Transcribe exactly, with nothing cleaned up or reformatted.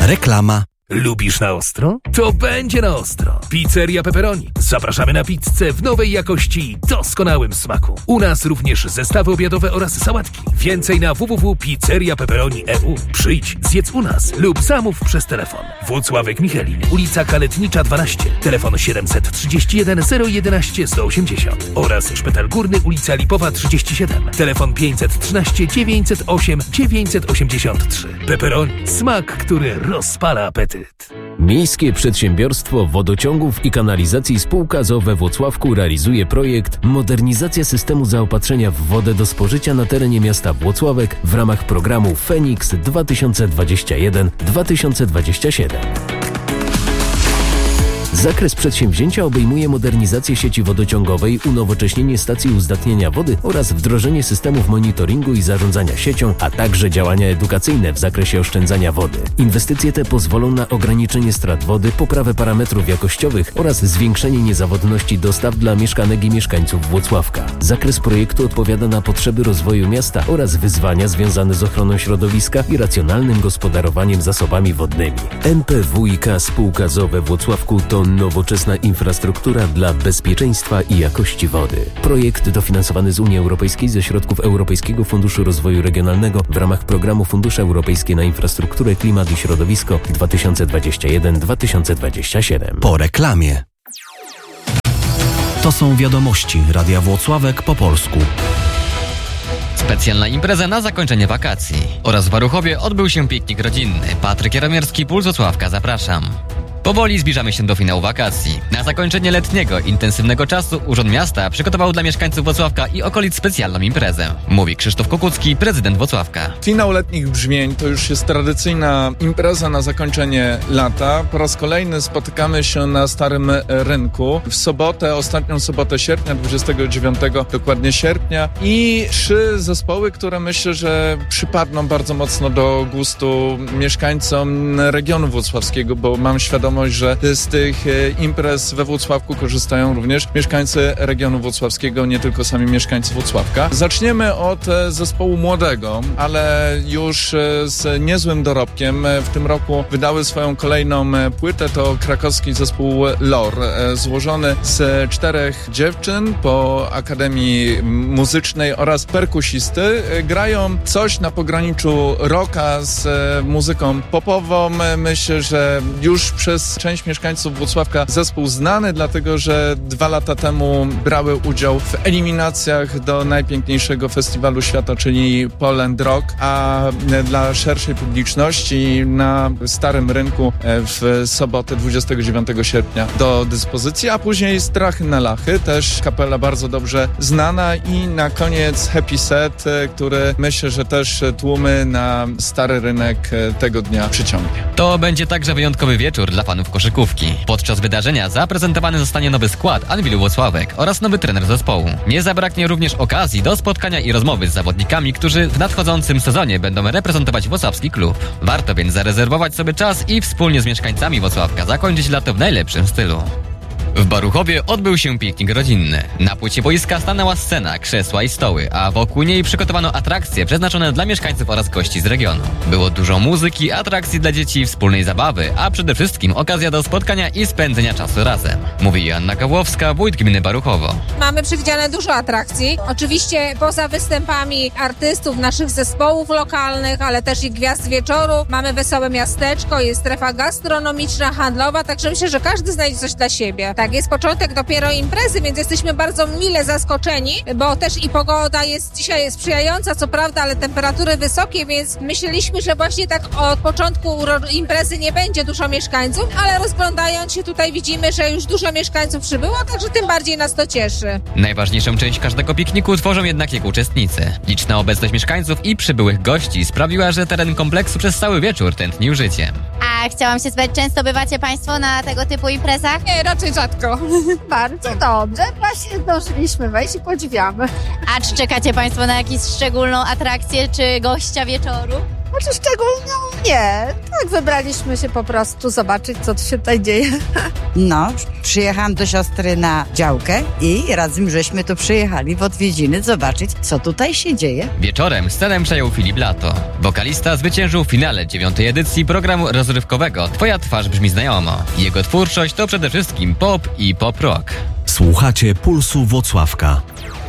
Reklama. Lubisz na ostro? To będzie na ostro. Pizzeria Pepperoni. Zapraszamy na pizzę w nowej jakości i doskonałym smaku. U nas również zestawy obiadowe oraz sałatki. Więcej na w w w kropka pizzeria pepperoni kropka e u. Przyjdź, zjedz u nas lub zamów przez telefon. Włocławek Michelin, ulica Kaletnicza dwanaście, telefon siedemset trzydzieści jeden zero jedenaście sto osiemdziesiąt oraz Szpital Górny, ulica Lipowa trzydzieści siedem, telefon pięćset trzynaście dziewięćset osiem dziewięćset osiemdziesiąt trzy. Pepperoni. Smak, który rozpala apetyt. Miejskie Przedsiębiorstwo Wodociągów i Kanalizacji Spółka z o o we Włocławku realizuje projekt Modernizacja systemu zaopatrzenia w wodę do spożycia na terenie miasta Włocławek w ramach programu Feniks dwa tysiące dwadzieścia jeden do dwa tysiące dwudziestego siódmego. Zakres przedsięwzięcia obejmuje modernizację sieci wodociągowej, unowocześnienie stacji uzdatniania wody oraz wdrożenie systemów monitoringu i zarządzania siecią, a także działania edukacyjne w zakresie oszczędzania wody. Inwestycje te pozwolą na ograniczenie strat wody, poprawę parametrów jakościowych oraz zwiększenie niezawodności dostaw dla mieszkanek i mieszkańców Włocławka. Zakres projektu odpowiada na potrzeby rozwoju miasta oraz wyzwania związane z ochroną środowiska i racjonalnym gospodarowaniem zasobami wodnymi. N P W i K Spółka z o o we Włocławku to nowoczesna infrastruktura dla bezpieczeństwa i jakości wody. Projekt dofinansowany z Unii Europejskiej ze środków Europejskiego Funduszu Rozwoju Regionalnego w ramach programu Fundusze Europejskie na Infrastrukturę, Klimat i Środowisko dwa tysiące dwudziesty pierwszy do dwa tysiące dwudziestego siódmego. Po reklamie. To są wiadomości Radia Włocławek po polsku. Specjalna impreza na zakończenie wakacji. Oraz w Baruchowie odbył się piknik rodzinny. Patryk Jaromierski, Puls Włocławka, zapraszam. Powoli zbliżamy się do finału wakacji. Na zakończenie letniego, intensywnego czasu Urząd Miasta przygotował dla mieszkańców Włocławka i okolic specjalną imprezę. Mówi Krzysztof Kukucki, prezydent Włocławka. Finał letnich brzmień to już jest tradycyjna impreza na zakończenie lata. Po raz kolejny spotykamy się na Starym Rynku. W sobotę, ostatnią sobotę sierpnia, dwudziestego dziewiątego dokładnie sierpnia. I trzy zespoły, które myślę, że przypadną bardzo mocno do gustu mieszkańcom regionu włocławskiego, bo mam świadomość, że z tych imprez we Włocławku korzystają również mieszkańcy regionu włocławskiego, nie tylko sami mieszkańcy Włocławka. Zaczniemy od zespołu młodego, ale już z niezłym dorobkiem. W tym roku wydały swoją kolejną płytę. To krakowski zespół Lore, złożony z czterech dziewczyn po Akademii Muzycznej oraz perkusisty. Grają coś na pograniczu rocka z muzyką popową. Myślę, że już przez część mieszkańców Włocławka zespół znany, dlatego że dwa lata temu brały udział w eliminacjach do najpiękniejszego festiwalu świata, czyli Poland Rock, a dla szerszej publiczności na Starym Rynku w sobotę dwudziestego dziewiątego sierpnia do dyspozycji, a później Strachy na Lachy, też kapela bardzo dobrze znana i na koniec Happy Set, który myślę, że też tłumy na Stary Rynek tego dnia przyciągnie. To będzie także wyjątkowy wieczór dla fanów koszykówki. Podczas wydarzenia zaprezentowany zostanie nowy skład Anwilu Włocławek oraz nowy trener zespołu. Nie zabraknie również okazji do spotkania i rozmowy z zawodnikami, którzy w nadchodzącym sezonie będą reprezentować włocławski klub. Warto więc zarezerwować sobie czas i wspólnie z mieszkańcami Włocławka zakończyć lato w najlepszym stylu. W Baruchowie odbył się piknik rodzinny. Na płycie boiska stanęła scena, krzesła i stoły, a wokół niej przygotowano atrakcje przeznaczone dla mieszkańców oraz gości z regionu. Było dużo muzyki, atrakcji dla dzieci, wspólnej zabawy, a przede wszystkim okazja do spotkania i spędzenia czasu razem. Mówi Joanna Gawłowska, wójt gminy Baruchowo. Mamy przewidziane dużo atrakcji. Oczywiście poza występami artystów naszych zespołów lokalnych, ale też i gwiazd wieczoru. Mamy wesołe miasteczko, jest strefa gastronomiczna, handlowa, także myślę, że każdy znajdzie coś dla siebie. Tak, jest początek dopiero imprezy, więc jesteśmy bardzo mile zaskoczeni, bo też i pogoda jest dzisiaj jest sprzyjająca, co prawda, ale temperatury wysokie, więc myśleliśmy, że właśnie tak od początku imprezy nie będzie dużo mieszkańców, ale rozglądając się tutaj widzimy, że już dużo mieszkańców przybyło, także tym bardziej nas to cieszy. Najważniejszą część każdego pikniku tworzą jednak jego uczestnicy. Liczna obecność mieszkańców i przybyłych gości sprawiła, że teren kompleksu przez cały wieczór tętnił życiem. A chciałam się spytać, często bywacie Państwo na tego typu imprezach? Nie, raczej rzadko. Bardzo dobrze, właśnie zdążyliśmy wejść i podziwiamy. A czy czekacie Państwo na jakąś szczególną atrakcję czy gościa wieczoru? Znaczy szczególnie nie. Tak, wybraliśmy się po prostu zobaczyć, co tu się tutaj dzieje. No, przyjechałam do siostry na działkę i razem żeśmy tu przyjechali w odwiedziny zobaczyć, co tutaj się dzieje. Wieczorem scenę przejął Filip Lato. Wokalista zwyciężył w finale dziewiątej edycji programu rozrywkowego Twoja twarz brzmi znajomo. Jego twórczość to przede wszystkim pop i pop rock. Słuchacie Pulsu Włocławka.